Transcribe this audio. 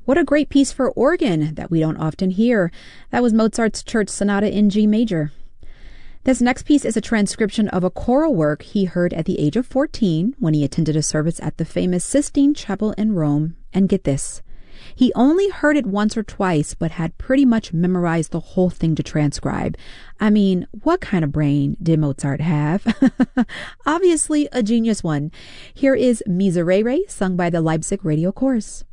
What a great piece for organ that we don't often hear. That was Mozart's Church Sonata in G major. This next piece is a transcription of a choral work he heard at the age of 14 when he attended a service at the famous Sistine Chapel in Rome. And get this, he only heard it once or twice, but had pretty much memorized the whole thing to transcribe. I mean, what kind of brain did Mozart have? Obviously a genius one. Here is Miserere, sung by the Leipzig Radio Chorus.